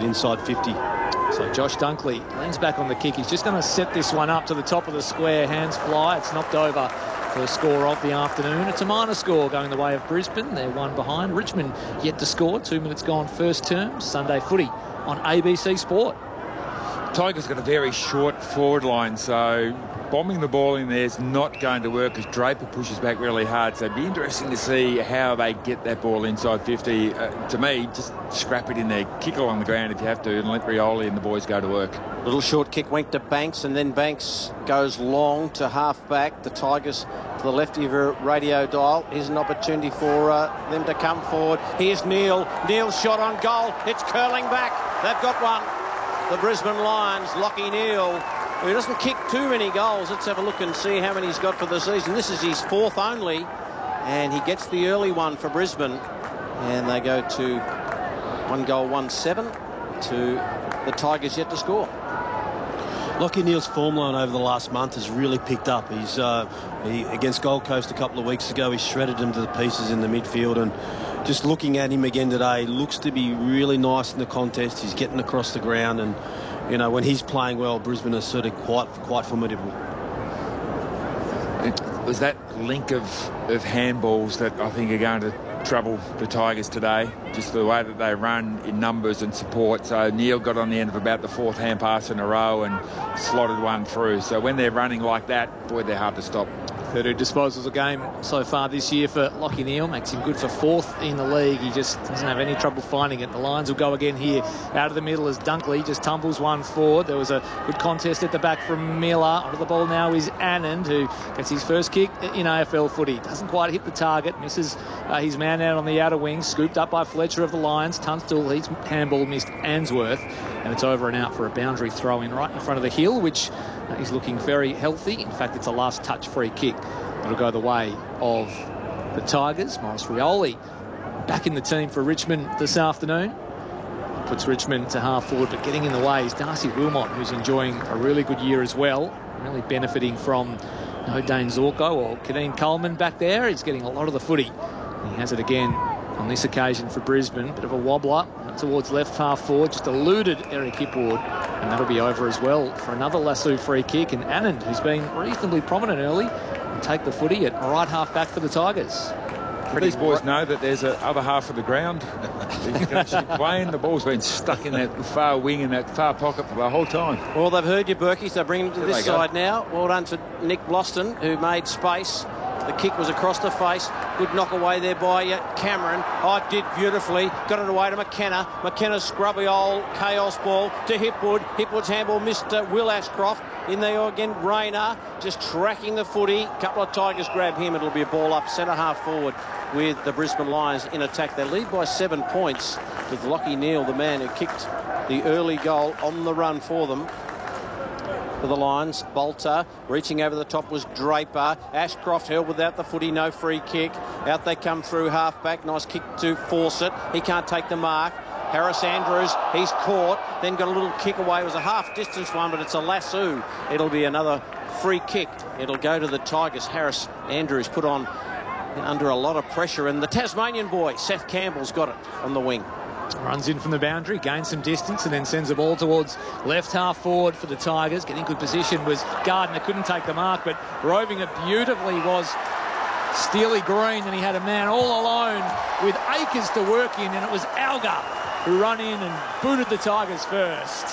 inside 50. So Josh Dunkley leans back on the kick. He's just going to set this one up to the top of the square. Hands fly. It's knocked over for the score of the afternoon. It's a minor score going the way of Brisbane. They're one behind. Richmond yet to score. 2 minutes gone first term. Sunday footy on ABC Sport. Tigers got a very short forward line, so bombing the ball in there is not going to work as Draper pushes back really hard. So it'd be interesting to see how they get that ball inside 50. To me, just scrap it in there. Kick along the ground if you have to and let Rioli and the boys go to work. Little short kick went to Banks, and then Banks goes long to half-back. The Tigers to the left of your radio dial. Here's an opportunity for them to come forward. Here's Neil. Neil's shot on goal. It's curling back. They've got one. The Brisbane Lions, Lachie Neale, who doesn't kick too many goals. Let's have a look and see how many he's got for the season. This is his fourth only, and he gets the early one for Brisbane. And they go to 1-7 to the Tigers yet to score. Lachie Neale's form line over the last month has really picked up. He's against Gold Coast a couple of weeks ago, he shredded them to the pieces in the midfield, and just looking at him again today, looks to be really nice in the contest. He's getting across the ground, and you know, when he's playing well, Brisbane is sort of quite formidable. It was that link of handballs that I think are going to trouble the Tigers today, just the way that they run in numbers and support. So Neale got on the end of about the fourth hand pass in a row and slotted one through. So when they're running like that, boy, they're hard to stop. 32 disposals a game so far this year for Lachie Neale. Makes him good for fourth in the league. He just doesn't have any trouble finding it. The Lions will go again here out of the middle as Dunkley just tumbles one forward. There was a good contest at the back from Miller. Onto the ball now is Anand, who gets his first kick in AFL footy. Doesn't quite hit the target. Misses his man out on the outer wing. Scooped up by Fletcher of the Lions. Tunstall, his handball missed Answorth. And it's over and out for a boundary throw in right in front of the hill, which is looking very healthy. In fact, it's a last touch free kick. It'll go the way of the Tigers. Maurice Rioli back in the team for Richmond this afternoon. Puts Richmond to half forward, but getting in the way is Darcy Wilmot, who's enjoying a really good year as well. Really benefiting from Dane Zorko or Kadeen Coleman back there. He's getting a lot of the footy. He has it again on this occasion for Brisbane. Bit of a wobbler towards left half forward. Just eluded Eric Hipwood. And that'll be over as well for another Lasoo free kick. And Anand, who's been reasonably prominent early, will take the footy at right half back for the Tigers. These boys know that there's a other half of the ground. He's actually playing. The ball's been stuck in that far wing, in that far pocket for the whole time. Well, they've heard you, Berkey. They're bringing him to this side now. Well done to Nick Bloston, who made space. The kick was across the face. Good knock away there by Cameron. Oh, it did beautifully. Got it away to McKenna. McKenna's scrubby old chaos ball to Hipwood. Hipwood's handball missed Will Ashcroft. In there again, Rayner just tracking the footy. A couple of Tigers grab him. It'll be a ball up centre half forward with the Brisbane Lions in attack. They lead by 7 points with Lachie Neale, the man who kicked the early goal on the run for them. For the Lions, Bolter reaching over the top was Draper. Ashcroft held without the footy, no free kick. Out they come through half back. Nice kick to Fawcett. He can't take the mark. Harris Andrews, he's caught, then got a little kick away. It was a half-distance one, but it's a lasso. It'll be another free kick. It'll go to the Tigers. Harris Andrews put on under a lot of pressure, and the Tasmanian boy, Seth Campbell's got it on the wing. Runs in from the boundary, gains some distance, and then sends the ball towards left half forward for the Tigers. Getting good position was Gardner, couldn't take the mark, but roving it beautifully was Steely Green, and he had a man all alone with acres to work in, and it was Alga who run in and booted the Tigers first.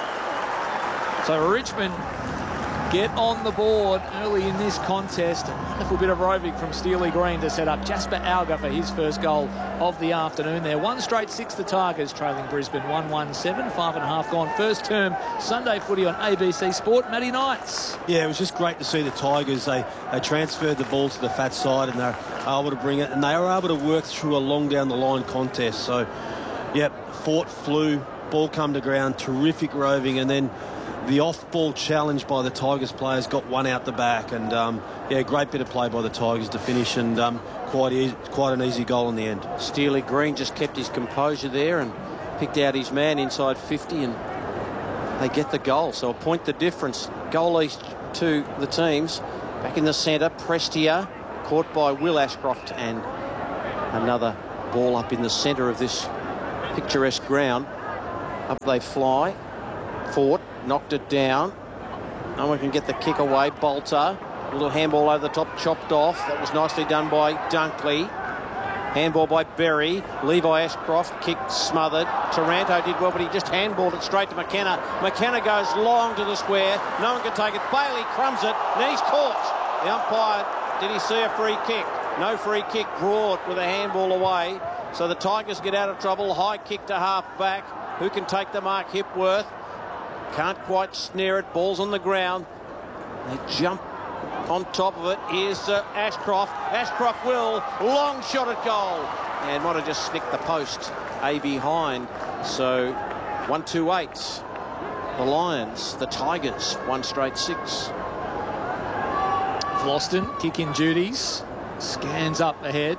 So Richmond get on the board early in this contest. A wonderful bit of roving from Steely Green to set up Jasper Alga for his first goal of the afternoon there. 1 straight 6, the Tigers trailing Brisbane 1-1-7, 5.5 gone. First term Sunday footy on ABC Sport. Matty Knights. Yeah, it was just great to see the Tigers. They transferred the ball to the fat side, and they're able to bring it, and they were able to work through a long down the line contest. So, yep, fought, flew, ball come to ground, terrific roving, and then the off-ball challenge by the Tigers players got one out the back, and yeah, great bit of play by the Tigers to finish, and quite an easy goal in the end. Steely Green just kept his composure there and picked out his man inside 50, and they get the goal. So a point the difference. Goal each to the teams. Back in the centre, Prestia caught by Will Ashcroft, and another ball up in the centre of this picturesque ground. Up they fly. Fort knocked it down. No one can get the kick away. Bolter. Little handball over the top, chopped off. That was nicely done by Dunkley. Handball by Berry. Levi Ashcroft, kick smothered. Taranto did well, but he just handballed it straight to McKenna. McKenna goes long to the square. No one can take it. Bailey crumbs it. Then he's caught. The umpire, did he see a free kick? No free kick. Broad with a handball away. So the Tigers get out of trouble. High kick to half back. Who can take the mark? Hipworth. Can't quite snare it. Ball's on the ground. They jump on top of it. Here's Ashcroft. Ashcroft will. Long shot at goal. And might have just snicked the post. A behind. So 1-2-8. The Lions. The Tigers. 1 straight 6. Vlauston, kick in duties. Scans up ahead.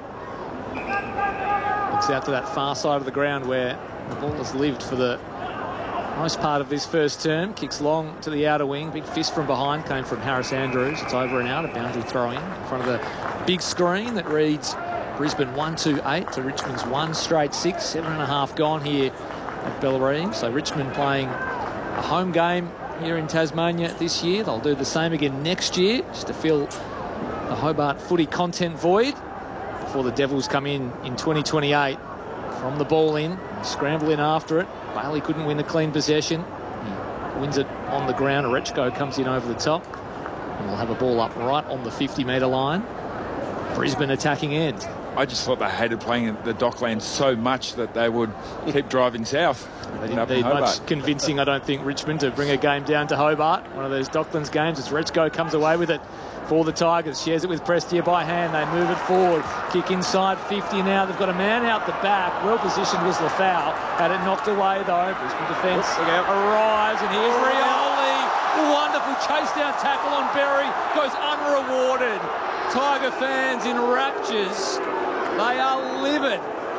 Looks out to that far side of the ground where the ball has lived for the most part of this first term. Kicks long to the outer wing. Big fist from behind came from Harris Andrews. It's over and out. A boundary throw-in front of the big screen that reads Brisbane 1-2-8 to Richmond's 1 straight 6. 7.5 gone here at Bellarine. So Richmond playing a home game here in Tasmania this year. They'll do the same again next year just to fill the Hobart footy content void before the Devils come in 2028. From the ball in, scramble in after it. Bailey couldn't win a clean possession. He wins it on the ground. Arechko comes in over the top. And we'll have a ball up right on the 50-metre line. Brisbane attacking end. I just thought they hated playing at the Docklands so much that they would keep driving south. They didn't need much convincing, I don't think, Richmond to bring a game down to Hobart. One of those Docklands games as Rechko comes away with it for the Tigers. Shares it with Prestia by hand. They move it forward. Kick inside 50 now. They've got a man out the back. Well positioned was Lafau. Had it knocked away though. Brisbane defence arrives and here's Rioli. Wonderful chase down tackle on Berry. Goes unrewarded. Tiger fans in raptures. They are livid.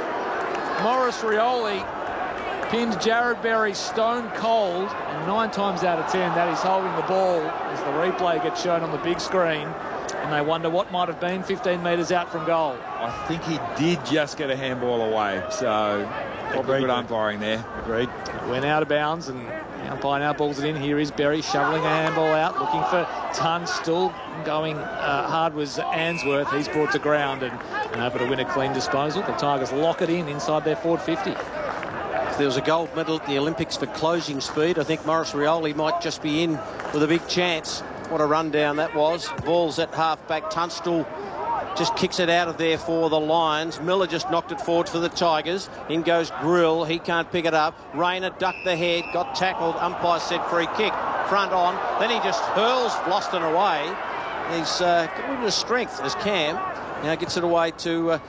Maurice Rioli pinned Jared Berry stone cold, and 9 times out of 10 that is holding the ball as the replay gets shown on the big screen, and they wonder what might have been 15 metres out from goal. I think he did just get a handball away, so probably good umpiring there. Agreed. It went out of bounds, and the umpire now balls it in. Here is Berry shoveling a handball out, looking for Tunstall. Going hard was Answorth. He's brought to ground and able to win a clean disposal. The Tigers lock it in inside their forward 50. If there was a gold medal at the Olympics for closing speed, I think Maurice Rioli might just be in with a big chance. What a rundown that was. Ball's at half-back. Tunstall just kicks it out of there for the Lions. Miller just knocked it forward for the Tigers. In goes Grill. He can't pick it up. Rayner ducked the head, got tackled. Umpire said free kick. Front on. Then he just hurls Vlauston away. He's got a little bit of strength as Cam. Now gets it away to a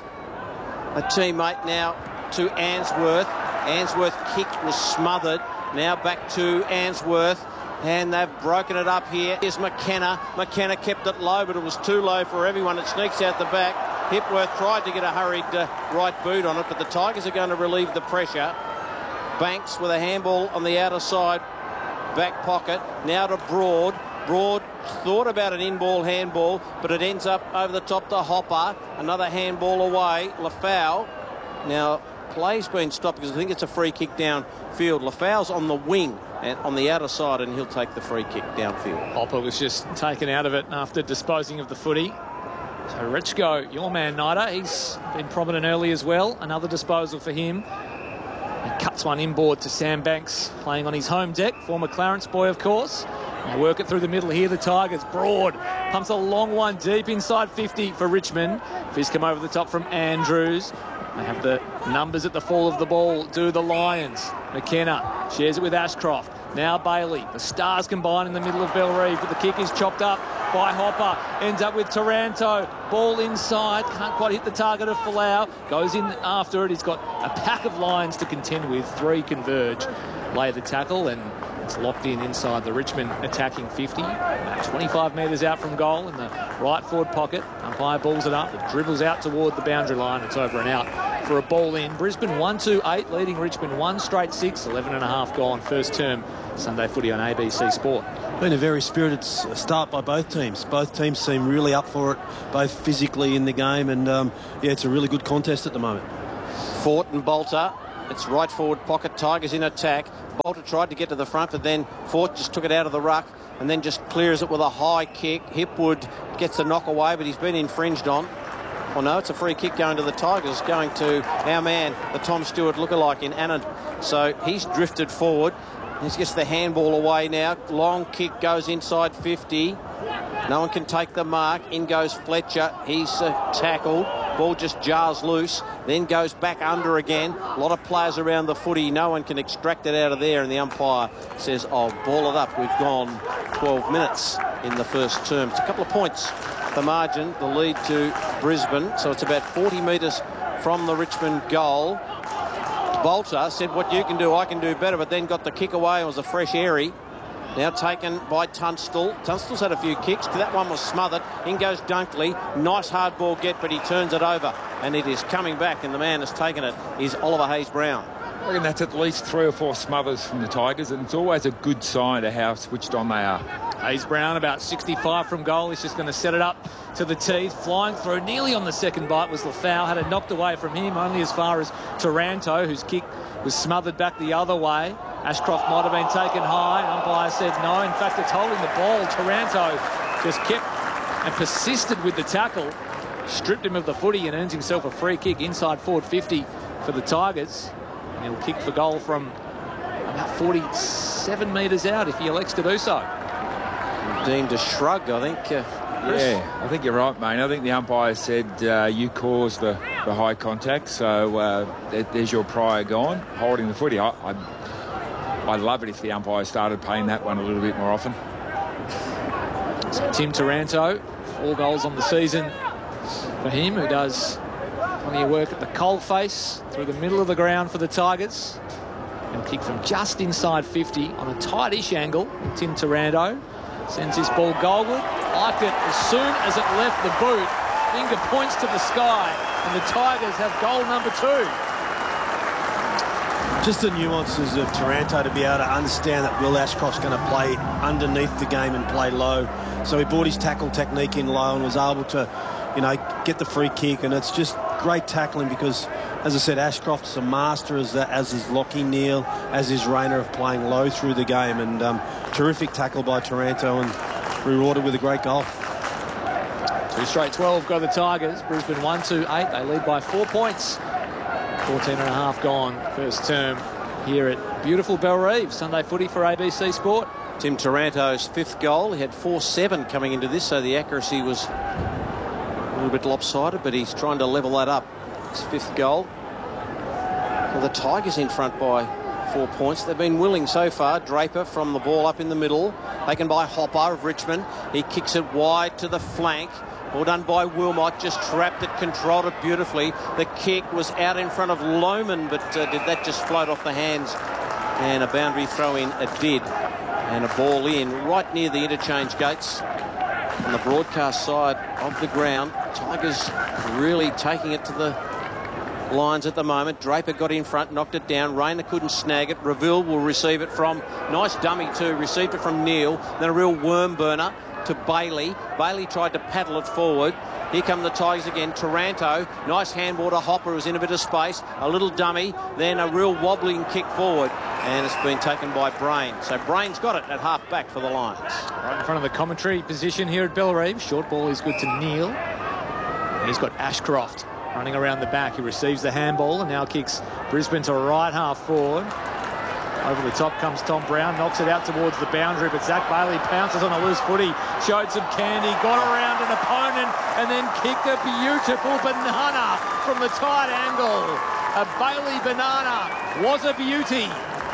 teammate now to Answorth. Answorth kick was smothered. Now back to Answorth. And they've broken it up here. Here's McKenna. McKenna kept it low, but it was too low for everyone. It sneaks out the back. Hipworth tried to get a hurried right boot on it, but the Tigers are going to relieve the pressure. Banks with a handball on the outer side. Back pocket. Now to Broad. Broad thought about an in-ball handball, but it ends up over the top to Hopper. Another handball away. Lafau. Now, play's been stopped because I think it's a free kick downfield. Lafau's on the wing and on the outer side, and he'll take the free kick downfield. Hopper was just taken out of it after disposing of the footy. So Rechko, your man Nida, he's been prominent early as well. Another disposal for him. He cuts one inboard to Sam Banks, playing on his home deck. Former Clarence boy, of course. They work it through the middle here, the Tigers. Broad pumps a long one deep inside 50 for Richmond. Fist come over the top from Andrews. They have the numbers at the fall of the ball, do the Lions. McKenna shares it with Ashcroft. Now Bailey. The Stars combine in the middle of Bellerive, but the kick is chopped up by Hopper. Ends up with Taranto. Ball inside. Can't quite hit the target of Folau. Goes in after it. He's got a pack of Lions to contend with. 3 converge. Lay the tackle, and it's locked in inside the Richmond attacking 50. About 25 metres out from goal in the right forward pocket. Umpire balls it up. It dribbles out toward the boundary line. It's over and out for a ball in. Brisbane 1-2-8, leading Richmond 1 straight 6. 11.5 gone. First term Sunday footy on ABC Sport. Been a very spirited start by both teams. Both teams seem really up for it, both physically in the game, and yeah, it's a really good contest at the moment. Fort and Bolter It's right forward pocket. Tigers in attack. Bolter tried to get to the front, but then Fort just took it out of the ruck and then just clears it with a high kick. Hipwood gets the knock away, but he's been infringed on. Well, no, it's a free kick going to the Tigers, going to our man, the Tom Stewart lookalike in Annan. So he's drifted forward. He gets the handball away now. Long kick goes inside 50. No one can take the mark. In goes Fletcher. He's tackled. Ball just jars loose. Then goes back under again. A lot of players around the footy. No one can extract it out of there. And the umpire says, "I'll ball it up." We've gone 12 minutes in the first term. It's a couple of points. The margin, the lead to Brisbane. So it's about 40 metres from the Richmond goal. Bolter said, "What you can do, I can do better," but then got the kick away. It was a fresh airy. Now taken by Tunstall. Tunstall's had a few kicks. That one was smothered. In goes Dunkley. Nice hard ball get, but he turns it over. And it is coming back, and the man has taken it is Oliver Hayes-Brown. I reckon that's at least 3 or 4 smothers from the Tigers, and it's always a good sign of how switched on they are. Hayes-Brown about 65 from goal. He's just going to set it up to the teeth. Flying through nearly on the second bite was Lafau. Had it knocked away from him only as far as Taranto, whose kick was smothered back the other way. Ashcroft might have been taken high. Umpire said no. In fact, it's holding the ball. Taranto just kept and persisted with the tackle. Stripped him of the footy and earns himself a free kick inside forward 50 for the Tigers. And he'll kick for goal from about 47 metres out if he elects to do so. Deemed a shrug, I think. Yeah, I think you're right, mate. I think the umpire said you caused the high contact, so there's your prior gone, holding the footy. I'd love it if the umpire started paying that one a little bit more often. So Tim Taranto, 4 goals on the season for him, who does plenty of work at the coalface through the middle of the ground for the Tigers. And kick from just inside 50 on a tight-ish angle. Tim Taranto sends his ball goalward. Liked it as soon as it left the boot. Finger points to the sky, and the Tigers have goal number 2. Just the nuances of Taranto to be able to understand that Will Ashcroft's going to play underneath the game and play low. So he brought his tackle technique in low and was able to, get the free kick. And it's just great tackling because, as I said, Ashcroft's a master as is Lockie Neal, as is Rayner, of playing low through the game. And terrific tackle by Taranto and rewarded with a great goal. 2 straight 12 go the Tigers. Brisbane 1-2-8. They lead by 4 points. 14.5 gone first term here at beautiful Bellerive. Sunday footy for ABC Sport. Tim Taranto's 5th goal. He had 4-7 coming into this, so the accuracy was a little bit lopsided, but he's trying to level that up. His 5th goal. Well, the Tigers in front by 4 points. They've been willing so far. Draper from the ball up in the middle. Taken by Hopper of Richmond. He kicks it wide to the flank. Well done by Wilmot, just trapped it, controlled it beautifully. The kick was out in front of Lohman, but did that just float off the hands? And a boundary throw in, it did. And a ball in right near the interchange gates on the broadcast side of the ground. Tigers really taking it to the lines at the moment. Draper got in front, knocked it down. Rayner couldn't snag it. Reville will receive it from, nice dummy too, received it from Neal. Then a real worm burner to Bailey. Bailey tried to paddle it forward. Here come the Tigers again. Taranto, nice handball to Hopper, who's in a bit of space. A little dummy, then a real wobbling kick forward. And it's been taken by Brain. So Brain's got it at half back for the Lions. Right in front of the commentary position here at Bellerive. Short ball is good to Neal. And he's got Ashcroft running around the back. He receives the handball and now kicks Brisbane to right half forward. Over the top comes Tom Brown, knocks it out towards the boundary, but Zach Bailey pounces on a loose footy, showed some candy, got around an opponent, and then kicked a beautiful banana from the tight angle. A Bailey banana was a beauty.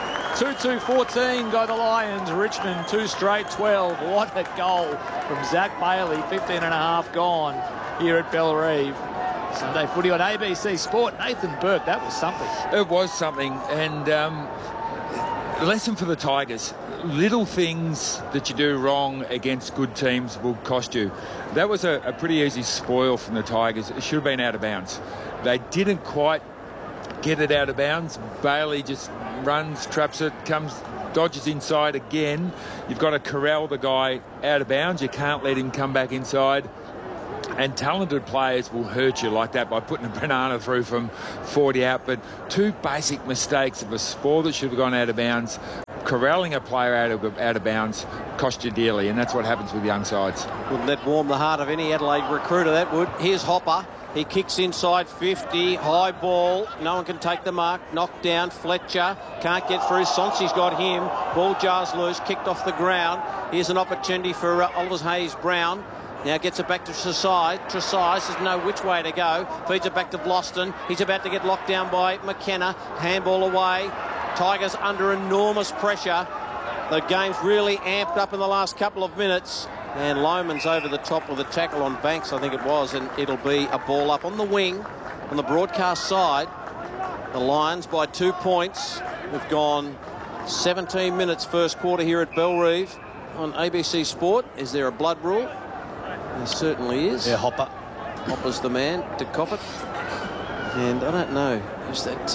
2-2-14 go the Lions. Richmond 2 straight 12. What a goal from Zach Bailey. 15.5 gone here at Bellerive. Sunday footy on ABC Sport. Nathan Burke, that was something. It was something, and lesson for the Tigers. Little things that you do wrong against good teams will cost you. That was a pretty easy spoil from the Tigers. It should have been out of bounds. They didn't quite get it out of bounds. Bailey just runs, traps it, dodges inside again. You've got to corral the guy out of bounds. You can't let him come back inside And talented players will hurt you like that by putting a banana through from 40 out. But two basic mistakes of a ball that should have gone out of bounds, corralling a player out of bounds, cost you dearly, and that's what happens with young sides. Wouldn't that warm the heart of any Adelaide recruiter, that would. Here's Hopper. He kicks inside 50, high ball, no one can take the mark, knocked down, Fletcher can't get through, Sonsi's got him, ball jars loose, kicked off the ground. Here's an opportunity for Oliver Hayes-Brown. Now gets it back to Trezise. Trezise doesn't know which way to go. Feeds it back to Vlastuin. He's about to get locked down by McKenna. Handball away. Tigers under enormous pressure. The game's really amped up in the last couple of minutes. And Lohmann's over the top with a tackle on Banks, I think it was. And it'll be a ball up on the wing. On the broadcast side, the Lions by 2 points. We've gone 17 minutes first quarter here at Bellerive on ABC Sport. Is there a blood rule? There certainly is. Yeah, Hopper. Hopper's the man to cop it. And I don't know, is that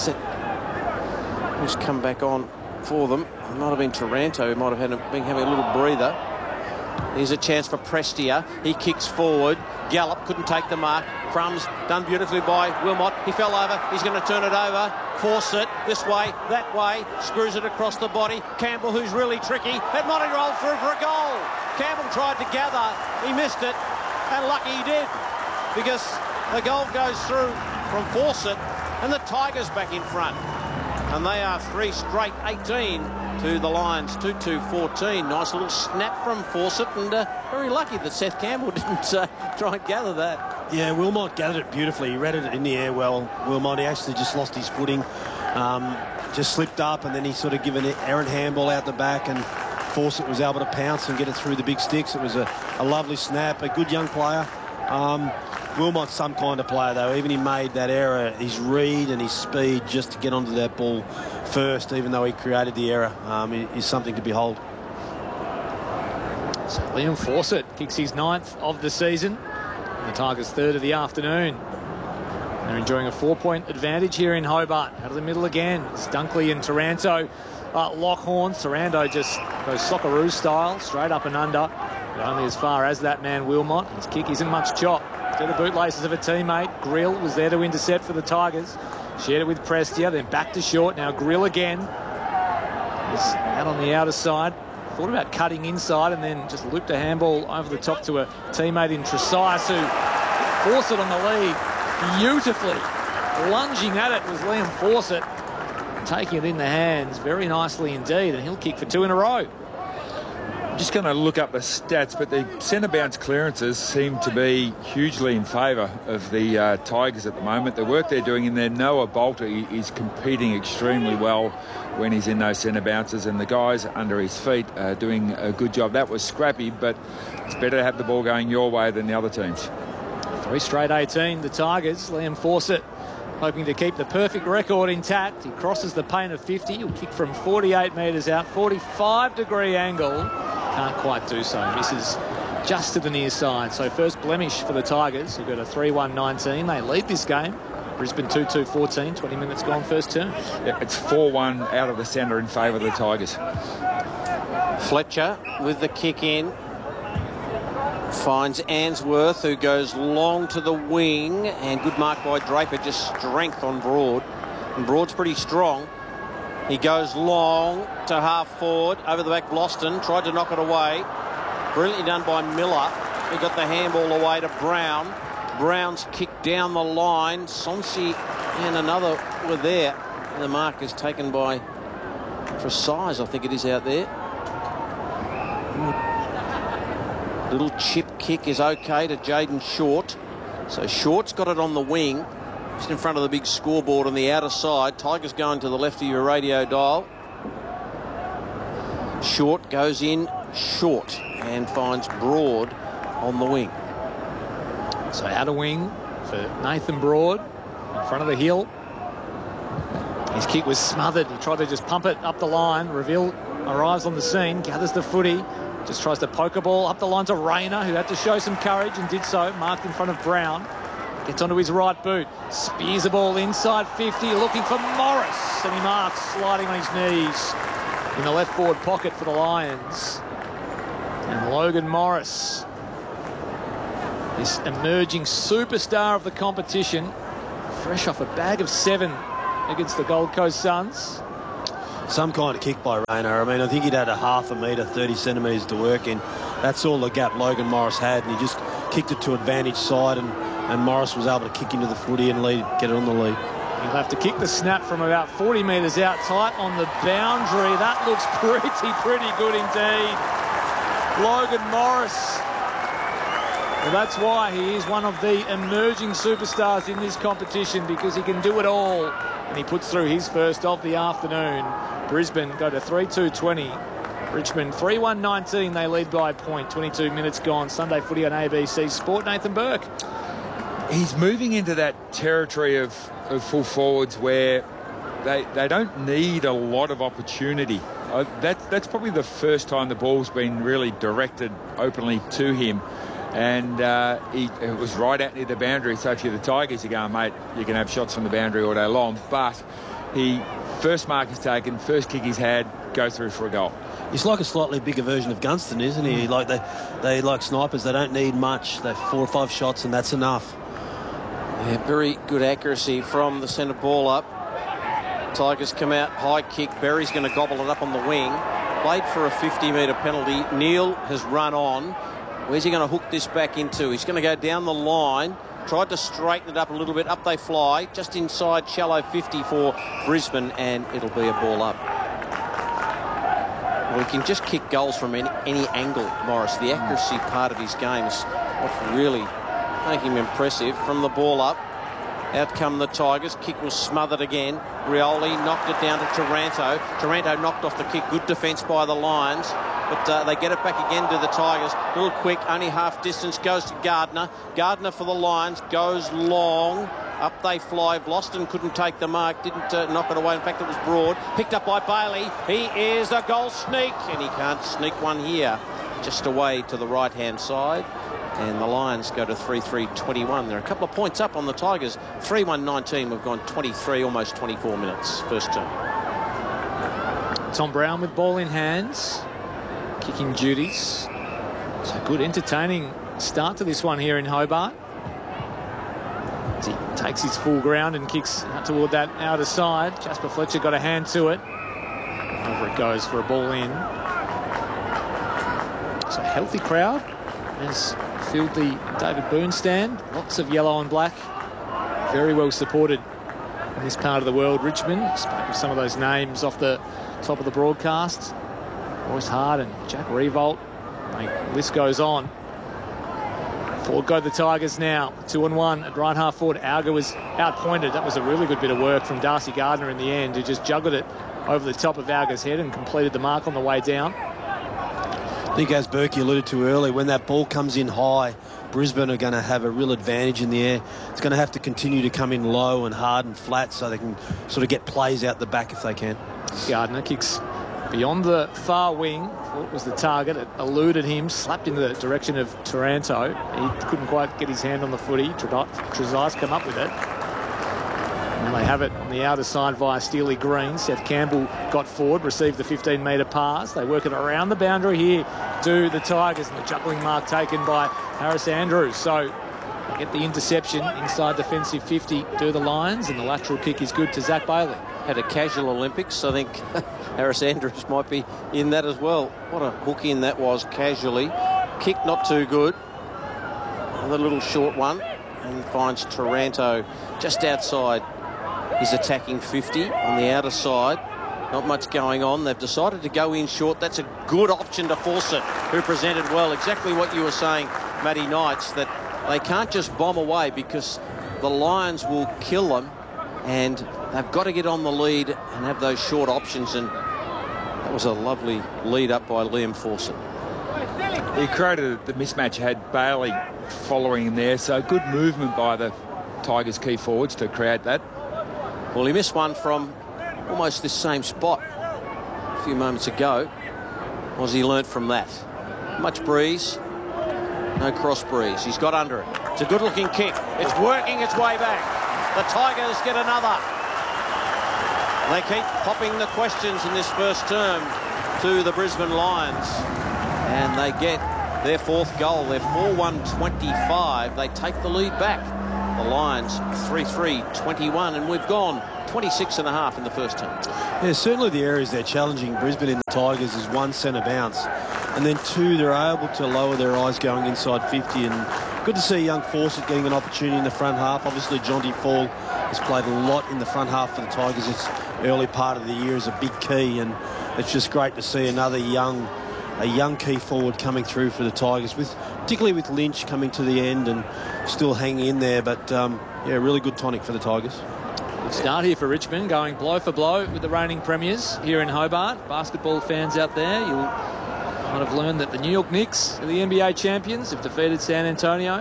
who's come back on for them? It might have been Taranto, who might have been having a little breather. Here's a chance for Prestia. He kicks forward. Gallup couldn't take the mark. Crumbs done beautifully by Wilmot. He fell over. He's going to turn it over. Force it this way, that way. Screws it across the body. Campbell, who's really tricky, had Monty rolled through for a goal. Campbell tried to gather. He missed it. And lucky he did, because the goal goes through from Fawcett and the Tigers back in front. And they are 3 straight 18 to the Lions 2-2-14. Nice little snap from Fawcett, and very lucky that Seth Campbell didn't try and gather that. Yeah, Wilmot gathered it beautifully. He read it in the air well. Wilmot, he actually just lost his footing, just slipped up, and then he sort of given an errant handball out the back, and Fawcett was able to pounce and get it through the big sticks. It was a lovely snap, a good young player. Wilmot's some kind of player, though. Even he made that error, his read and his speed just to get onto that ball first, even though he created the error, is something to behold. So Liam Fawcett kicks his 9th of the season. The Tigers' 3rd of the afternoon. They're enjoying a 4-point advantage here in Hobart. Out of the middle again, it's Dunkley and Taranto lock horns. Taranto just goes Socceroo style, straight up and under, but only as far as that man Wilmot. His kick isn't much chop. To the bootlaces of a teammate. Grill was there to intercept for the Tigers. Shared it with Prestia, then back to short. Now Grill again. He's out on the outer side. Thought about cutting inside and then just looped a handball over the top to a teammate in Trezise, who forced it on the lead beautifully. Lunging at it was Liam Fawcett, taking it in the hands very nicely indeed, and he'll kick for 2 in a row. I'm just going to look up the stats, but the centre bounce clearances seem to be hugely in favour of the Tigers at the moment. The work they're doing in there, Noah Bolter is competing extremely well when he's in those centre bounces, and the guys under his feet are doing a good job. That was scrappy, but it's better to have the ball going your way than the other teams. 3 straight 18, the Tigers. Liam Fawcett hoping to keep the perfect record intact. He crosses the paint of 50. He'll kick from 48 metres out, 45-degree angle. Can't quite do so. Misses just to the near side. So first blemish for the Tigers, who got a 3-1-19. They lead this game. Brisbane 2-2-14. 20 minutes gone first term. Yeah, it's 4-1 out of the centre in favour of the Tigers. Fletcher with the kick in. Finds Answorth, who goes long to the wing, and good mark by Draper. Just strength on Broad, and Broad's pretty strong. He goes long to half forward, over the back Vlastuin, tried to knock it away. Brilliantly done by Miller, who got the handball away to Brown. Brown's kicked down the line. Sonsi and another were there. The mark is taken by Trezise, I think it is out there. Little chip kick is okay to Jaden Short. So Short's got it on the wing, just in front of the big scoreboard on the outer side. Tigers going to the left of your radio dial. Short goes in short and finds Broad on the wing. So outer wing for Nathan Broad in front of the hill. His kick was smothered. He tried to just pump it up the line. Reveal arrives on the scene, gathers the footy, just tries to poke a ball up the line to Rayner, who had to show some courage and did so, marked in front of Brown. Gets onto his right boot, spears the ball inside 50, looking for Morris, and he marks, sliding on his knees in the left forward pocket for the Lions. And Logan Morris This emerging superstar of the competition, fresh off a bag of 7 against the Gold Coast Suns. Some kind of kick by Rayner. I mean, I think he'd had a half a metre, 30 centimetres to work in. That's all the gap Logan Morris had, and he just kicked it to advantage side, and Morris was able to kick into the footy and get it on the lead. He'll have to kick the snap from about 40 metres out, tight on the boundary. That looks pretty good indeed. Logan Morris. Well, that's why he is one of the emerging superstars in this competition, because he can do it all. And he puts through his first of the afternoon. Brisbane go to 3-2-20. Richmond 3-1-19. They lead by a point. 22 minutes gone. Sunday footy on ABC Sport. Nathan Burke. He's moving into that territory of full forwards where they don't need a lot of opportunity. That's probably the first time the ball's been really directed openly to him. And it was right out near the boundary. So if you're the Tigers, you're going, mate, you can have shots from the boundary all day long. But first mark is taken, first kick he's had, goes through for a goal. He's like a slightly bigger version of Gunston, isn't he? Like they like snipers. They don't need much. They 4 or 5 shots, and that's enough. Yeah, very good accuracy from the centre ball up. Tigers come out, high kick. Berry's going to gobble it up on the wing. Played for a 50-metre penalty. Neil has run on. Where's he going to hook this back into? He's going to go down the line. Tried to straighten it up a little bit. Up they fly. Just inside shallow 50 for Brisbane, and it'll be a ball up. Well, he can just kick goals from any angle, Morris. The accuracy part of his game is what's really making him impressive. From the ball up, out come the Tigers. Kick was smothered again. Rioli knocked it down to Taranto. Taranto knocked off the kick. Good defence by the Lions. But they get it back again to the Tigers. A little quick, only half distance, goes to Gardner. Gardner for the Lions, goes long. Up they fly. Bloston couldn't take the mark, didn't knock it away. In fact, it was Broad. Picked up by Bailey. He is a goal sneak, and he can't sneak one here. Just away to the right-hand side. And the Lions go to 3-3-21. They're a couple of points up on the Tigers. 3-1-19. We've gone 23, almost 24 minutes. First term. Tom Brown with ball in hands. Kicking duties. So good, entertaining start to this one here in Hobart. As he takes his full ground and kicks out toward that outer side. Jasper Fletcher got a hand to it. Over it goes for a ball in. So a healthy crowd has filled the David Boone stand. Lots of yellow and black. Very well supported in this part of the world. Richmond, spoke with some of those names off the top of the broadcast. Royce Harden, Jack Revolt. The list goes on. Forward go the Tigers now. 2-1 at right half forward. Auger was outpointed. That was a really good bit of work from Darcy Gardner in the end, who just juggled it over the top of Auger's head and completed the mark on the way down. I think, as Berkey alluded to earlier, when that ball comes in high, Brisbane are going to have a real advantage in the air. It's going to have to continue to come in low and hard and flat so they can sort of get plays out the back if they can. Gardner kicks beyond the far wing. Thought was the target. It eluded him, slapped in the direction of Taranto. He couldn't quite get his hand on the footy. Trezise come up with it. And they have it on the outer side via Steely Green. Seth Campbell got forward, received the 15-metre pass. They work it around the boundary here to the Tigers, and the juggling mark taken by Harris Andrews. So they get the interception inside defensive 50 to the Lions, and the lateral kick is good to Zach Bailey. Had a casual Olympics. I think Harris Andrews might be in that as well. What a hook in that was casually. Kick not too good. Another little short one, and finds Taranto just outside his attacking 50 on the outer side. Not much going on. They've decided to go in short. That's a good option to Fawcett, who presented well. Exactly what you were saying, Matty Knights, that they can't just bomb away because the Lions will kill them, and they've got to get on the lead and have those short options. And that was a lovely lead up by Liam Fawcett. He created the mismatch, had Bailey following him there. So good movement by the Tigers' key forwards to create that. Well, he missed one from almost this same spot a few moments ago. Was he learnt from that? Much breeze, no cross breeze. He's got under it. It's a good-looking kick. It's working its way back. The Tigers get another. They keep popping the questions in this first term to the Brisbane Lions. And they get their fourth goal. They're 4-1-25. They take the lead back. The Lions 3-3-21, and we've gone 26.5 in the first term. Yeah, certainly the areas they're challenging Brisbane in the Tigers is one, centre bounce, and then two, they're able to lower their eyes going inside 50. And good to see young Fawcett getting an opportunity in the front half. Obviously, Jonty Fall has played a lot in the front half for the Tigers. It's early part of the year is a big key, and it's just great to see another young key forward coming through for the Tigers, particularly with Lynch coming to the end and still hanging in there. But yeah, really good tonic for the Tigers. Good start here for Richmond, going blow for blow with the reigning premiers here in Hobart. Basketball fans out there, you'll might have learned that the New York Knicks are the NBA champions, have defeated San Antonio.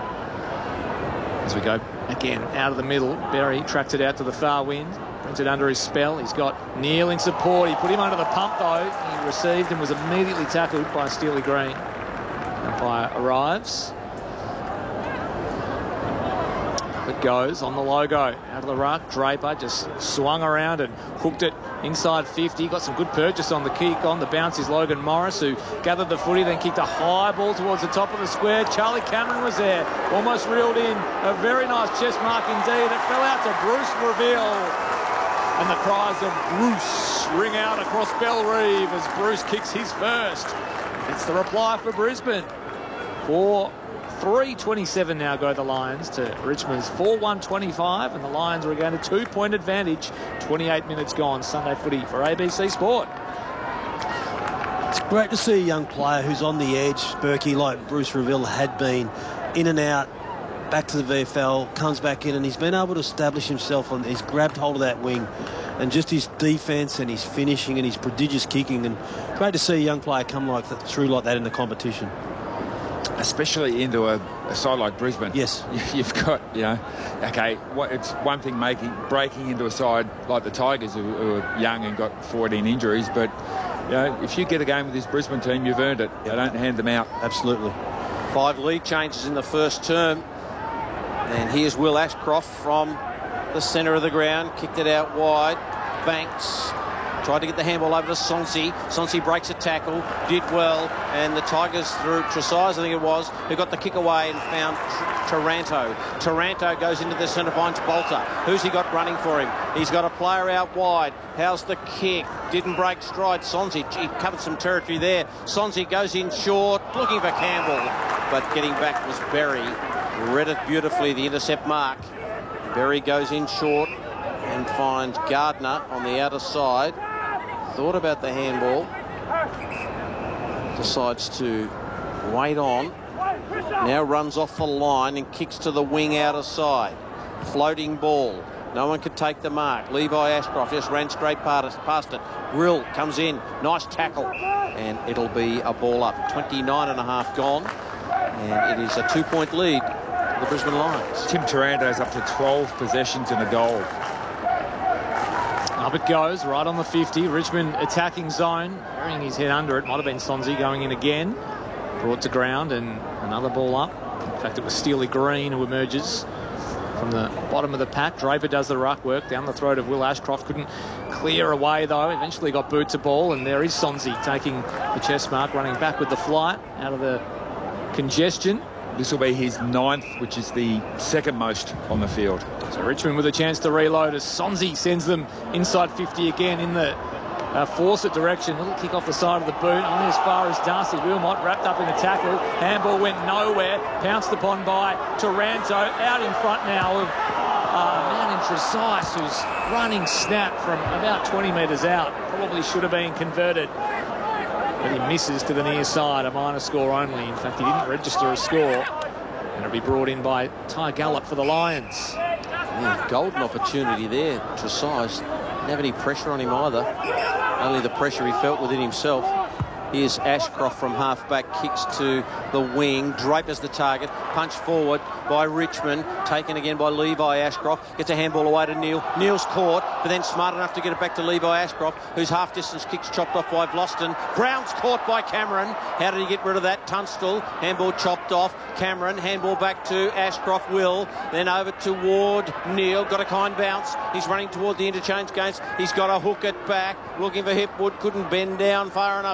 As we go again out of the middle, Berry tracks it out to the far wing, brings it under his spell. He's got Neal in support. He put him under the pump though. He received and was immediately tackled by Steely Green. Umpire arrives. It goes on the logo, out of the ruck. Draper just swung around and hooked it inside 50. Got some good purchase on the kick. On the bounce is Logan Morris, who gathered the footy, then kicked a high ball towards the top of the square. Charlie Cameron was there, almost reeled in. A very nice chest mark indeed. It fell out to Bruce Reveal. And the cries of Bruce ring out across Bellerive as Bruce kicks his first. It's the reply for Brisbane. 3:27 now go the Lions to Richmond's 4-1-25, and the Lions regain a 2-point advantage. 28 minutes gone. Sunday footy for ABC Sport. It's great to see a young player who's on the edge, Berkey, like Bruce Reveal had been, in and out, back to the VFL, comes back in, and he's been able to establish himself. He's grabbed hold of that wing, and just his defence and his finishing and his prodigious kicking, and great to see a young player come through like that in the competition. Especially into a side like Brisbane. Yes. You've got, okay, it's one thing breaking into a side like the Tigers who are young and got 14 injuries, but if you get a game with this Brisbane team, you've earned it. Yep. They don't hand them out. Absolutely. 5 lead changes in the first term. And here's Will Ashcroft from the centre of the ground. Kicked it out wide. Banks tried to get the handball over to Sonsi. Sonsi breaks a tackle, did well, and the Tigers through Tresize, I think it was, who got the kick away and found Taranto. Taranto goes into the centre, finds Bolter. Who's he got running for him? He's got a player out wide. How's the kick? Didn't break stride. Sonsi, he covered some territory there. Sonsi goes in short, looking for Campbell, but getting back was Berry. Read it beautifully, the intercept mark. Berry goes in short and finds Gardner on the outer side. Thought about the handball. Decides to wait on. Now runs off the line and kicks to the wing outer side. Floating ball. No one could take the mark. Levi Ashcroft just ran straight past it. Grill comes in. Nice tackle. And it'll be a ball up. 29.5 gone. And it is a 2-point lead for the Brisbane Lions. Tim Taranto's up to 12 possessions and a goal. Up it goes, right on the 50. Richmond attacking zone, burying his head under it. Might have been Sonsi going in again. Brought to ground and another ball up. In fact, it was Steely Green who emerges from the bottom of the pack. Draper does the ruck work down the throat of Will Ashcroft. Couldn't clear away though. Eventually got boot to ball, and there is Sonsi taking the chest mark, running back with the flight out of the congestion. This will be his 9th, which is the second most on the field. So Richmond with a chance to reload as Sonsi sends them inside 50 again in the Fawcett direction. Little kick off the side of the boot, only as far as Darcy Wilmot, wrapped up in the tackle. Handball went nowhere, pounced upon by Taranto. Out in front now of man in Tresize, who's running snap from about 20 metres out. Probably should have been converted. But he misses to the near side, a minor score only. In fact, he didn't register a score. And it'll be brought in by Ty Gallup for the Lions. Yeah, golden opportunity there. Tresize didn't have any pressure on him either. Only the pressure he felt within himself. Here's Ashcroft from half-back, kicks to the wing. Draper's the target. Punch forward by Richmond. Taken again by Levi Ashcroft. Gets a handball away to Neal. Neal's caught, but then smart enough to get it back to Levi Ashcroft, whose half-distance kick's chopped off by Vlosten. Brown's caught by Cameron. How did he get rid of that? Tunstall. Handball chopped off. Cameron. Handball back to Ashcroft. Will. Then over toward Neal. Got a kind bounce. He's running toward the interchange games. He's got to hook it back. Looking for Hipwood. Couldn't bend down far enough to Big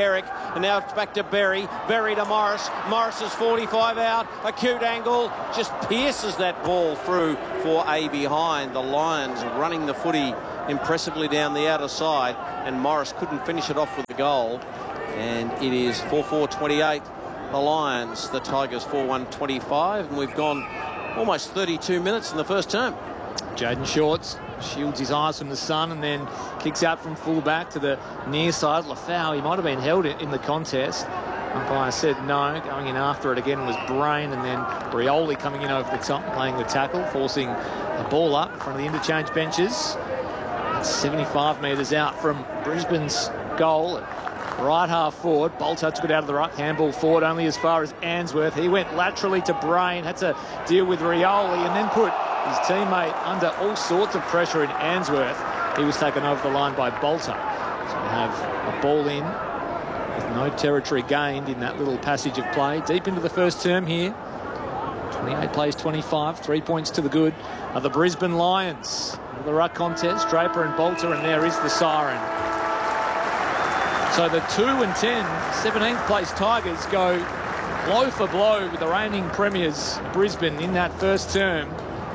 Herrick, and now it's back to Berry. Berry to Morris. Morris is 45 out. Acute angle. Just pierces that ball through for a behind. The Lions running the footy impressively down the outer side, and Morris couldn't finish it off with the goal. And it is 4-4-28. The Lions, the Tigers 4-1-25, and we've gone almost 32 minutes in the first term. Jaden Shorts shields his eyes from the sun and then kicks out from full-back to the near side. Lafau, he might have been held in the contest. Umpire said no. Going in after it again was Brain, and then Rioli coming in over the top, playing the tackle, forcing the ball up in front of the interchange benches. That's 75 metres out from Brisbane's goal. Right half forward. Bolter took it out of the ruck. Handball forward only as far as Answorth. He went laterally to Brain. Had to deal with Rioli and then put his teammate under all sorts of pressure in Answorth. He was taken over the line by Bolter. So we have a ball in with no territory gained in that little passage of play. Deep into the first term here. 28 plays 25. 3 points to the good of the Brisbane Lions. The ruck contest. Draper and Bolter, and there is the siren. So the 2-10 17th place Tigers go blow for blow with the reigning premiers Brisbane in that first term.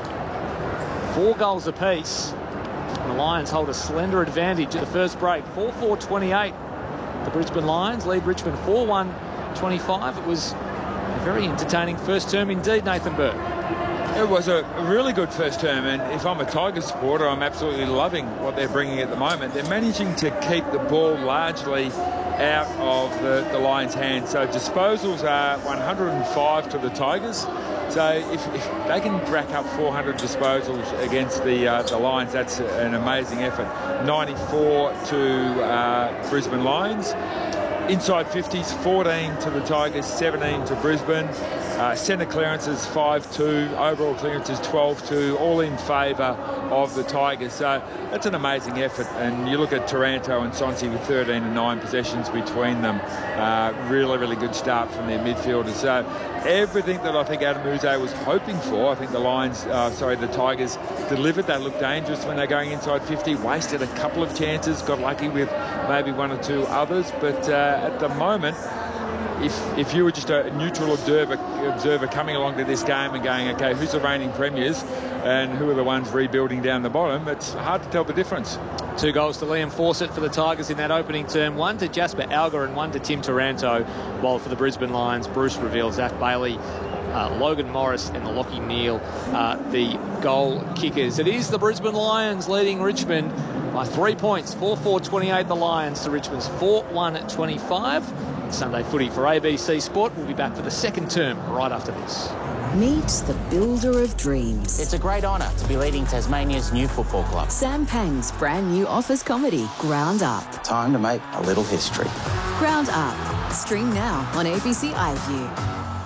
4 goals apiece. And the Lions hold a slender advantage at the first break. 4-4-28. The Brisbane Lions lead Richmond 4-1-25. It was a very entertaining first term indeed, Nathan Burke. It was a really good first term, and if I'm a Tigers supporter, I'm absolutely loving what they're bringing at the moment. They're managing to keep the ball largely out of the Lions' hands. So disposals are 105 to the Tigers. So if they can rack up 400 disposals against the Lions, that's an amazing effort. 94 to Brisbane Lions. Inside 50s, 14 to the Tigers, 17 to Brisbane. Centre clearances 5-2, overall clearances 12-2, all in favour of the Tigers. So that's an amazing effort. And you look at Taranto and Sonsi with 13 and 9 possessions between them. Really, really good start from their midfielders. So everything that I think Adam Uze was hoping for, I think the Tigers delivered. They looked dangerous when they're going inside 50, wasted a couple of chances, got lucky with maybe 1 or 2 others. But at the moment, if you were just a neutral observer coming along to this game and going, okay, who's the reigning premiers and who are the ones rebuilding down the bottom, it's hard to tell the difference. 2 goals to Liam Fawcett for the Tigers in that opening term. 1 to Jasper Alger and 1 to Tim Taranto. While for the Brisbane Lions, Bruce reveals Zach Bailey, Logan Morris and the Lockie Neal, the goal kickers. It is the Brisbane Lions leading Richmond by 3 points. 4-4-28 the Lions to Richmond's 4-1-25. Sunday footy for ABC Sport. We'll be back for the second term right after this. Meet the builder of dreams. It's a great honour to be leading Tasmania's new football club. Sam Pang's brand new office comedy, Ground Up. Time to make a little history. Ground Up. Stream now on ABC iView.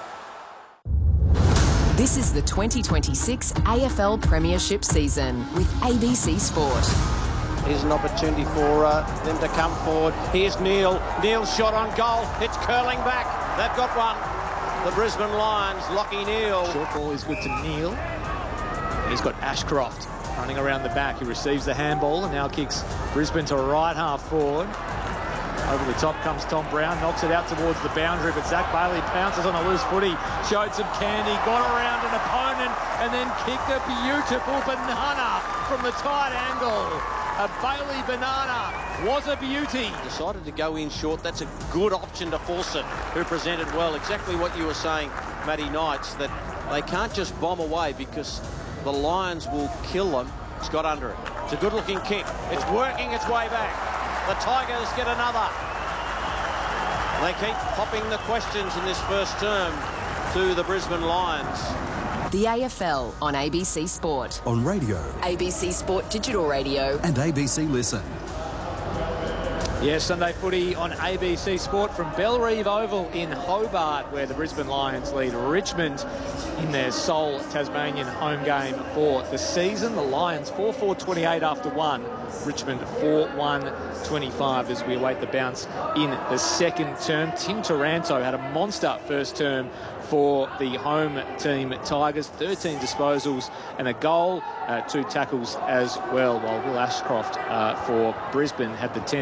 This is the 2026 AFL Premiership season with ABC Sport. Here's an opportunity for them to come forward. Here's Neil. Neil's shot on goal. It's curling back. They've got one. The Brisbane Lions, Lockie Neal. Short ball is good to Neal. He's got Ashcroft running around the back. He receives the handball and now kicks Brisbane to right half forward. Over the top comes Tom Brown, knocks it out towards the boundary, but Zach Bailey pounces on a loose footy, showed some candy, got around an opponent, and then kicked a beautiful banana from the tight angle. A Bailey banana was a beauty. Decided to go in short. That's a good option to Fawcett, who presented well. Exactly what you were saying, Matty Knights, that they can't just bomb away because the Lions will kill them. It's got under it. It's a good-looking kick. It's working its way back. The Tigers get another. They keep popping the questions in this first term to the Brisbane Lions. The AFL on ABC Sport. On radio. ABC Sport Digital Radio. And ABC Listen. Yes, Sunday footy on ABC Sport from Bellerive Oval in Hobart, where the Brisbane Lions lead Richmond in their sole Tasmanian home game for the season. The Lions 4-4-28 after 1. Richmond 4-1-25 as we await the bounce in the second term. Tim Taranto had a monster first term for the home team Tigers. 13 disposals and a goal, 2 tackles as well, while Will Ashcroft for Brisbane had the 10 disposals.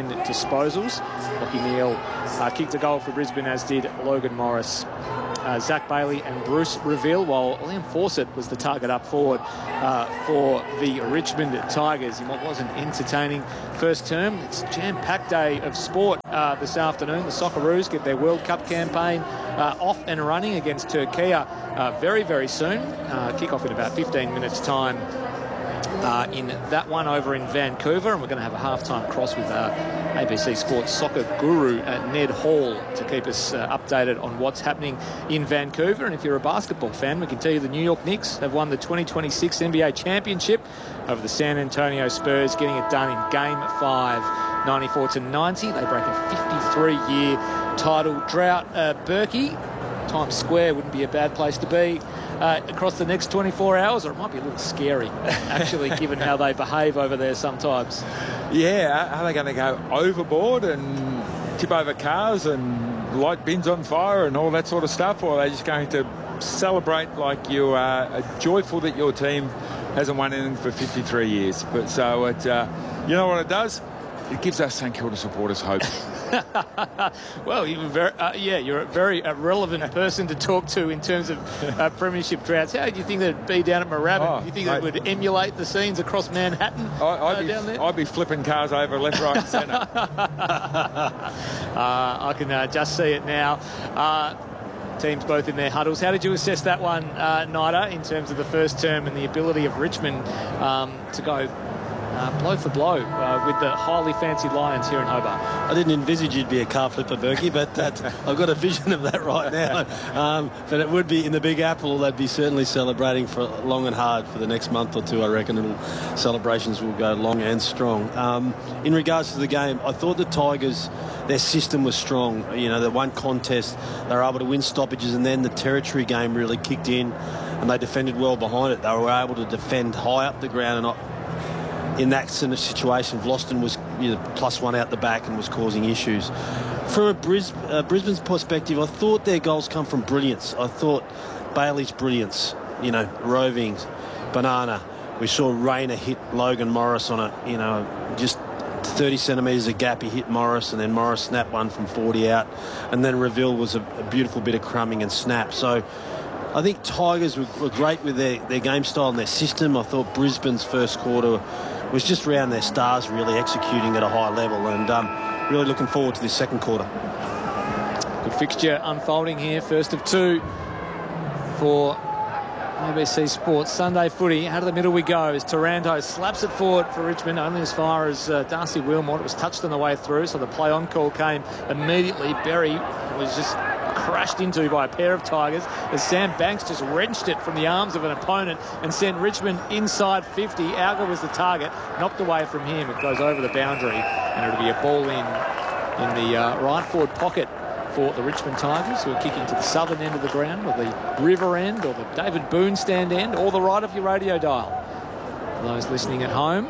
disposals. Lachie Neale kicked a goal for Brisbane, as did Logan Morris. Zach Bailey and Bruce Reville, while Liam Fawcett was the target up forward for the Richmond Tigers in what was an entertaining first term. It's a jam-packed day of sport this afternoon. The Socceroos get their World Cup campaign off and running against Turkey very, very soon. Kick-off in about 15 minutes' time. In that one over in Vancouver, and we're going to have a halftime cross with ABC Sports soccer guru Ned Hall to keep us updated on what's happening in Vancouver. And if you're a basketball fan, we can tell you the New York Knicks have won the 2026 NBA Championship over the San Antonio Spurs, getting it done in Game 5, 94-90. They break a 53-year title drought. Berkey, Times Square wouldn't be a bad place to be across the next 24 hours, or it might be a little scary, actually, given how they behave over there sometimes. Yeah, are they going to go overboard and tip over cars and light bins on fire and all that sort of stuff, or are they just going to celebrate like you are joyful that your team hasn't won anything for 53 years? But so it, you know what it does? It gives us St Kilda supporters hope. Well, you're a very relevant person to talk to in terms of premiership droughts. How do you think that'd be down at Moorabbin? Do you think that would emulate the scenes across Manhattan down there? I'd be flipping cars over left, right and centre. I can just see it now. Teams both in their huddles. How did you assess that one, Nida, in terms of the first term and the ability of Richmond to go blow for blow with the highly fancied Lions here in Hobart? I didn't envisage you'd be a car flipper, Berkey, but I've got a vision of that right now. But it would be in the Big Apple. They'd be certainly celebrating for long and hard for the next month or two. I reckon celebrations will go long and strong. In regards to the game, I thought the Tigers, their system was strong. You know, the one contest, they were able to win stoppages, and then the territory game really kicked in, and they defended well behind it. They were able to defend high up the ground, and not in that sort of situation, Vlastuin was +1 out the back and was causing issues. From a Brisbane's perspective, I thought their goals come from brilliance. I thought Bailey's brilliance, roving, banana. We saw Rayner hit Logan Morris on just 30 centimetres of gap. He hit Morris, and then Morris snapped one from 40 out. And then Reville was a beautiful bit of crumbing and snap. So I think Tigers were great with their game style and their system. I thought Brisbane's first quarter was just around their stars, really executing at a high level, and really looking forward to this second quarter. Good fixture unfolding here, first of two for ABC Sports. Sunday footy, out of the middle we go as Taranto slaps it forward for Richmond, only as far as Darcy Wilmot. It was touched on the way through, so the play-on call came immediately. Berry was just crashed into by a pair of Tigers as Sam Banks just wrenched it from the arms of an opponent and sent Richmond inside 50. Alga was the target, knocked away from him. It goes over the boundary, and it'll be a ball in the right forward pocket for the Richmond Tigers, who are kicking to the southern end of the ground, or the river end, or the David Boone stand end, or the right of your radio dial. For those listening at home,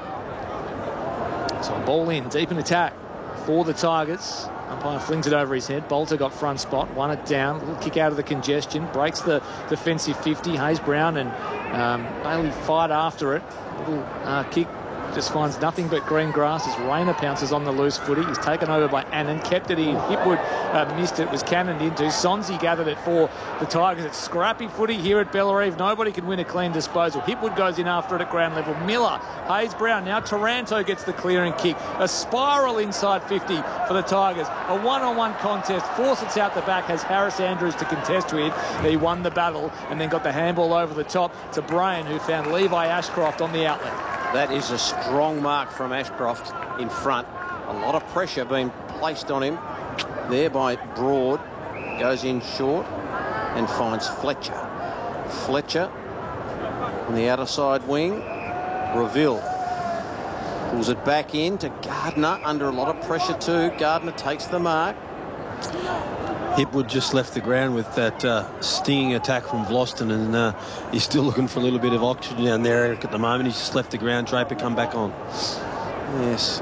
so a ball in, deep in attack for the Tigers. Umpire flings it over his head. Bolter got front spot, won it down. A little kick out of the congestion, breaks the defensive 50. Hayes Brown and Bailey fight after it. A little kick just finds nothing but green grass as Rayner pounces on the loose footy. He's taken over by Annan, kept it in. Hipwood missed it, was cannoned into. Sonsi gathered it for the Tigers. It's scrappy footy here at Bellerive. Nobody can win a clean disposal. Hipwood goes in after it at ground level. Miller, Hayes Brown, now Taranto gets the clearing kick. A spiral inside 50 for the Tigers. A one-on-one contest. Fawcett's out the back, has Harris Andrews to contest with. He won the battle and then got the handball over the top to Brayan, who found Levi Ashcroft on the outlet. That is a strong mark from Ashcroft in front. A lot of pressure being placed on him there by Broad. Goes in short and finds Fletcher. Fletcher on the outer side wing. Reville pulls it back in to Gardner under a lot of pressure too. Gardner takes the mark. Hipwood just left the ground with that stinging attack from Vlastuin, and he's still looking for a little bit of oxygen down there at the moment. He's just left the ground. Draper come back on. Yes.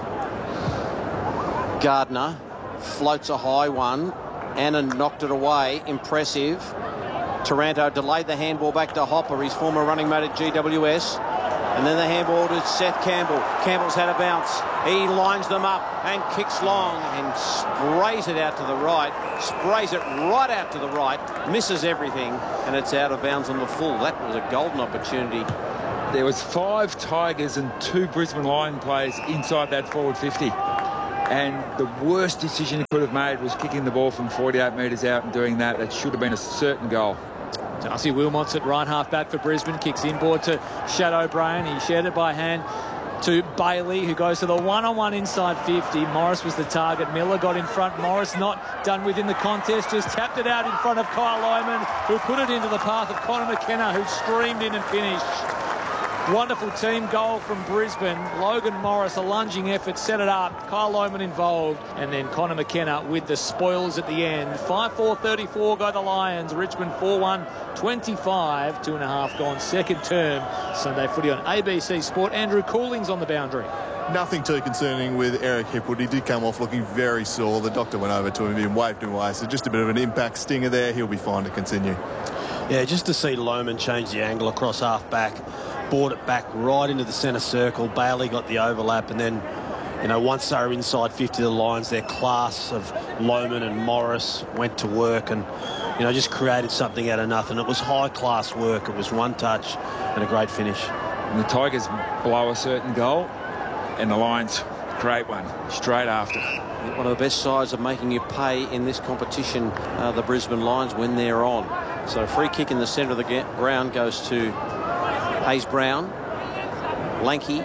Gardner floats a high one. Annan knocked it away. Impressive. Taranto delayed the handball back to Hopper, his former running mate at GWS. And then the handball to Seth Campbell. Campbell's had a bounce. He lines them up and kicks long and sprays it out to the right. Sprays it right out to the right. Misses everything, and it's out of bounds on the full. That was a golden opportunity. There was 5 Tigers and 2 Brisbane Lion players inside that forward 50. And the worst decision he could have made was kicking the ball from 48 metres out and doing that. That should have been a certain goal. Darcy Wilmot's at right half back for Brisbane. Kicks inboard to Shad O'Brien. He shared it by hand to Bailey, who goes to the one-on-one inside 50. Morris was the target. Miller got in front. Morris not done within the contest. Just tapped it out in front of Kyle Lohmann, who put it into the path of Connor McKenna, who streamed in and finished. Wonderful team goal from Brisbane. Logan Morris, a lunging effort, set it up. Kyle Lohmann involved. And then Connor McKenna with the spoils at the end. 5-4-34 go the Lions. Richmond 4-1-25. 2.5 gone second term. Sunday footy on ABC Sport. Andrew Cooling's on the boundary. Nothing too concerning with Eric Hipwood. He did come off looking very sore. The doctor went over to him and waved him away. So just a bit of an impact stinger there. He'll be fine to continue. Yeah, just to see Lohmann change the angle across half back. Brought it back right into the centre circle. Bailey got the overlap, and then, you know, once they were inside 50 of the Lions, their class of Lohmann and Morris went to work and, you know, just created something out of nothing. It was high-class work. It was one touch and a great finish. And the Tigers blow a certain goal, and the Lions create one straight after. One of the best sides of making you pay in this competition, the Brisbane Lions, when they're on. So a free kick in the centre of the ground goes to Hayes Brown. Lanky,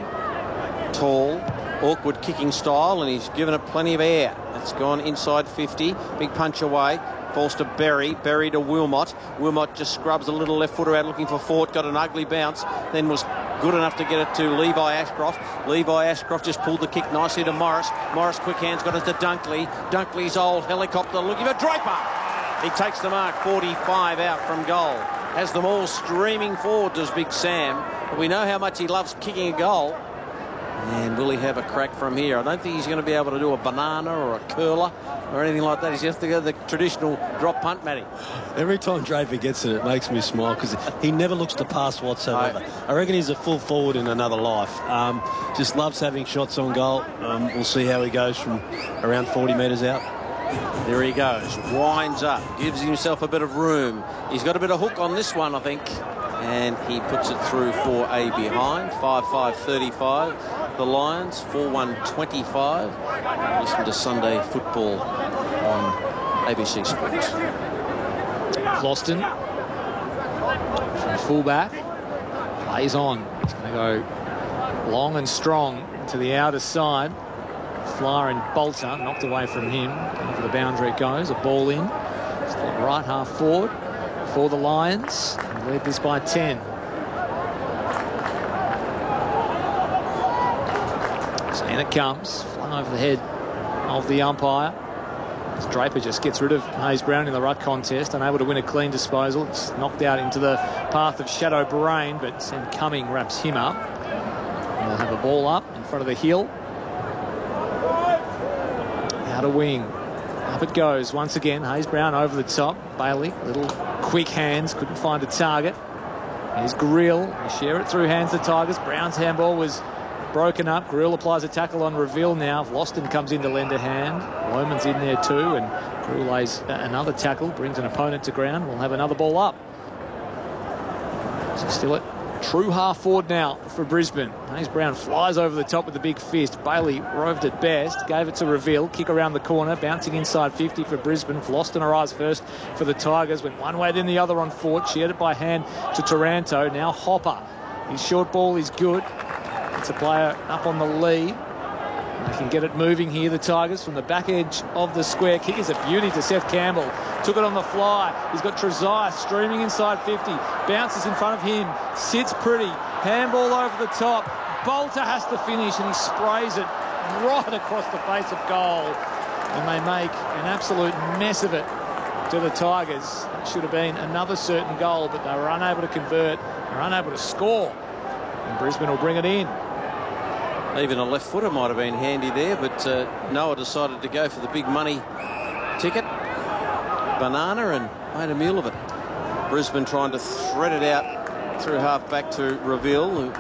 tall, awkward kicking style, and he's given it plenty of air. It's gone inside 50. Big punch away. Falls to Berry. Berry to Wilmot. Wilmot just scrubs a little left footer out looking for Fort. Got an ugly bounce. Then was good enough to get it to Levi Ashcroft. Levi Ashcroft just pulled the kick nicely to Morris. Morris, quick hands, got it to Dunkley. Dunkley's old helicopter looking for Draper. He takes the mark. 45 out from goal. Has them all streaming forward, does Big Sam. But we know how much he loves kicking a goal. And will he have a crack from here? I don't think he's going to be able to do a banana or a curler or anything like that. He's just to go the traditional drop punt, Matty. Every time Draper gets it, it makes me smile because he never looks to pass whatsoever. I reckon he's a full forward in another life. Just loves having shots on goal. We'll see how he goes from around 40 metres out. There he goes, winds up, gives himself a bit of room. He's got a bit of hook on this one, I think, and he puts it through for a behind. 5-5-35, the Lions, 4-1-25. Listen to Sunday football on ABC Sports. Floston from fullback, plays on. He's going to go long and strong to the outer side. Flyer and Bolter knocked away from him. Over the boundary it goes. A ball in. It's right half forward for the Lions. They lead this by 10. So in it comes. Flung over the head of the umpire. As Draper just gets rid of Hayes Brown in the ruck contest. Unable to win a clean disposal. It's knocked out into the path of Shadow Brain, but Sam Cumming wraps him up. And they'll have the ball up in front of the hill. Out a wing. Up it goes once again. Hayes Brown over the top. Bailey, little quick hands, couldn't find a target. Here's Grill. They share it through hands the Tigers. Brown's handball was broken up. Grill applies a tackle on Reveal now. Loston comes in to lend a hand. Lohmann's in there too, and Grill lays another tackle, brings an opponent to ground. We'll have another ball up. So still at true half forward now for Brisbane. Hayes Brown flies over the top with the big fist. Bailey roved it best, gave it to Reveal. Kick around the corner, bouncing inside 50 for Brisbane. Floston arrives first for the Tigers. Went one way then the other on Fort. Shared it by hand to Taranto. Now Hopper. His short ball is good. It's a player up on the lead. They can get it moving here, the Tigers, from the back edge of the square. Kick is a beauty to Seth Campbell. Took it on the fly. He's got Trezise streaming inside 50. Bounces in front of him. Sits pretty. Handball over the top. Bolter has to finish, and he sprays it right across the face of goal. And they make an absolute mess of it to the Tigers. It should have been another certain goal, but they were unable to convert. They were unable to score. And Brisbane will bring it in. Even a left footer might have been handy there, but Noah decided to go for the big money ticket, banana, and made a meal of it. Brisbane trying to thread it out through half back to Reveal, who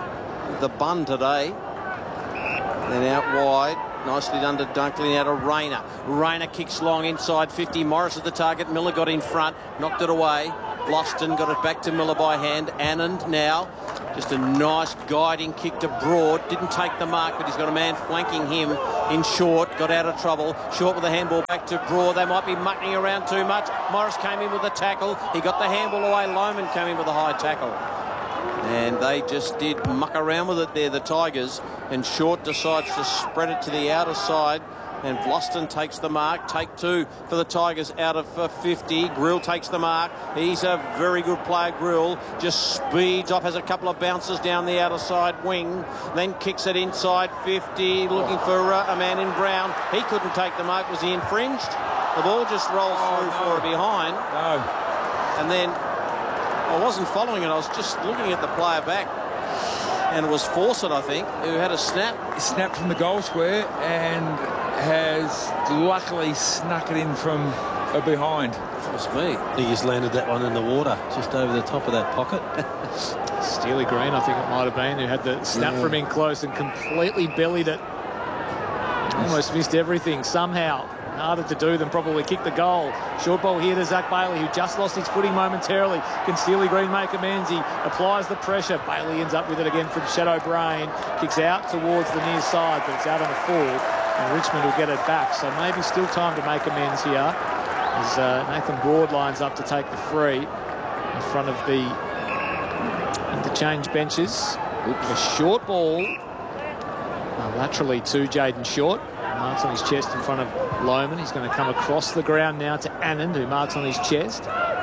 the bun today. Then out wide. Nicely done to Dunkley, now to Rayner. Rayner kicks long inside 50. Morris at the target. Miller got in front, knocked it away. Bluston got it back to Miller by hand. Anand now. Just a nice guiding kick to Broad. Didn't take the mark, but he's got a man flanking him in Short. Got out of trouble. Short with the handball back to Broad. They might be mucking around too much. Morris came in with a tackle. He got the handball away. Lohman came in with a high tackle. And they just did muck around with it there, the Tigers. And Short decides to spread it to the outer side. And Bluston takes the mark. Take 2 for the Tigers out of 50. Grill takes the mark. He's a very good player, Grill. Just speeds off, has a couple of bounces down the outer side wing. Then kicks it inside 50, looking for a man in brown. He couldn't take the mark. Was he infringed? The ball just rolls through for a behind. No. And then I wasn't following it. I was just looking at the player back. And it was Fawcett, I think, who had a snap. He snapped from the goal square and has luckily snuck it in from a behind. That's me. He just landed that one in the water, just over the top of that pocket. Steely Green, I think it might have been, who had the snap from in close and completely bellied it. Almost missed everything somehow. Harder to do than probably kick the goal. Short ball here to Zach Bailey, who just lost his footing momentarily. Can Steely Green make amends? He applies the pressure. Bailey ends up with it again from Shadow Brain. Kicks out towards the near side, but it's out on the full. And Richmond will get it back. So maybe still time to make amends here as Nathan Broad lines up to take the free in front of the interchange benches. A short ball laterally to Jaden Short. Marks on his chest in front of Lohman. He's going to come across the ground now to Anand, who marks on his chest.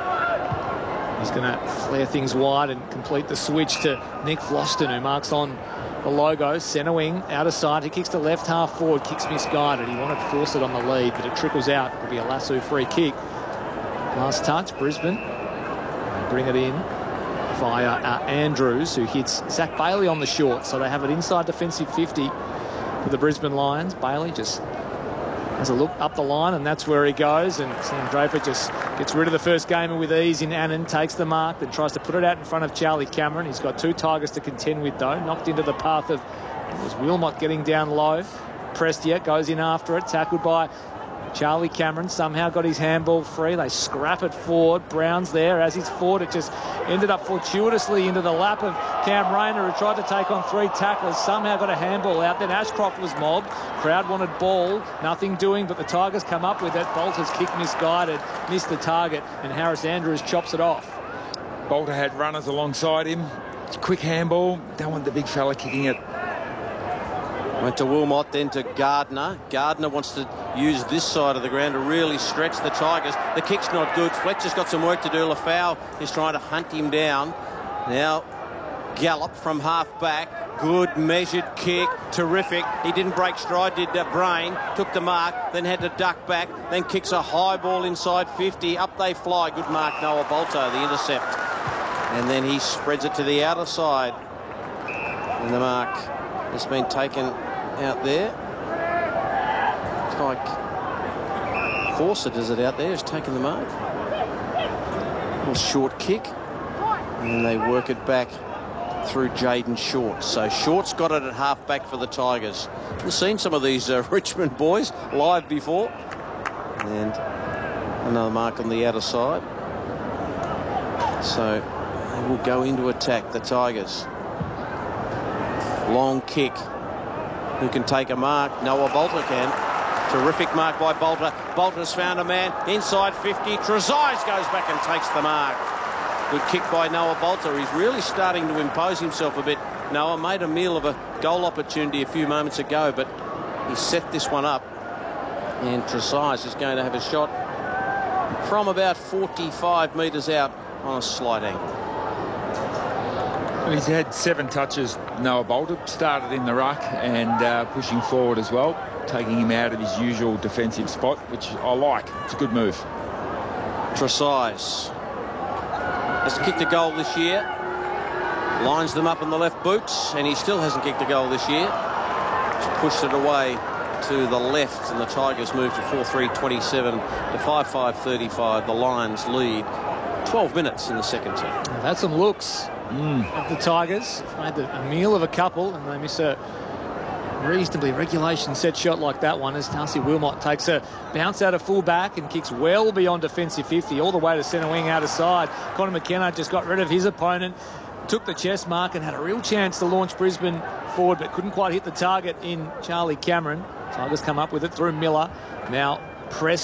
He's going to flare things wide and complete the switch to Nick Vlauston, who marks on the logo. Centre wing, out of sight. He kicks to left half forward. Kicks misguided. He wanted to force it on the lead, but it trickles out. It'll be a Lasso free kick. Last touch, Brisbane. Bring it in via Andrews, who hits Zach Bailey on the short. So they have it inside defensive 50 for the Brisbane Lions. Bailey just has a look up the line, and that's where he goes. And Sam Draper just gets rid of the first gamer with ease in Anand, takes the mark, then tries to put it out in front of Charlie Cameron. He's got 2 Tigers to contend with, though. Knocked into the path of, it was Wilmot getting down low. Prestia goes in after it, tackled by Charlie Cameron. Somehow got his handball free. They scrap it forward. Brown's there. As he's forward, it just ended up fortuitously into the lap of Cam Rayner, who tried to take on 3 tacklers. Somehow got a handball out. Then Ashcroft was mobbed. Crowd wanted ball. Nothing doing, but the Tigers come up with it. Bolter's kick misguided. Missed the target, and Harris Andrews chops it off. Bolter had runners alongside him. Quick handball. Don't want the big fella kicking it. Went to Wilmot, then to Gardner. Gardner wants to use this side of the ground to really stretch the Tigers. The kick's not good. Fletcher's got some work to do. Lafau is trying to hunt him down. Now Gallop from half back. Good measured kick. Terrific. He didn't break stride, did Brain. Took the mark, then had to duck back. Then kicks a high ball inside 50. Up they fly. Good mark, Noah Bolter, the intercept. And then he spreads it to the outer side. And the mark has been taken out there. It's like Fawcett, is it out there? Has taken the mark. Little short kick. And they work it back through Jaden Short. So Short's got it at half back for the Tigers. We've seen some of these Richmond boys live before. And another mark on the outer side. So they will go into attack, the Tigers. Long kick. Who can take a mark? Noah Bolter can. Terrific mark by Bolter. Bolter's found a man inside 50. Trezise goes back and takes the mark. Good kick by Noah Bolter. He's really starting to impose himself a bit. Noah made a meal of a goal opportunity a few moments ago, but he set this one up. And Trezise is going to have a shot from about 45 metres out on a slight angle. He's had 7 touches, Noah Bolter. Started in the ruck and pushing forward as well, taking him out of his usual defensive spot, which I like. It's a good move. Trezise has kicked a goal this year. Lines them up in the left boots, and he still hasn't kicked a goal this year. He's pushed it away to the left, and the Tigers move to 4-3-27 to 5-5-35. The Lions lead 12 minutes in the second term. They've had some looks. of the Tigers. Made a meal of a couple, and they miss a reasonably regulation set shot like that one as Darcy Wilmot takes a bounce out of full back and kicks well beyond defensive 50 all the way to centre wing out of side. Conor McKenna just got rid of his opponent, took the chest mark and had a real chance to launch Brisbane forward, but couldn't quite hit the target in Charlie Cameron. Tigers come up with it through Miller. Now press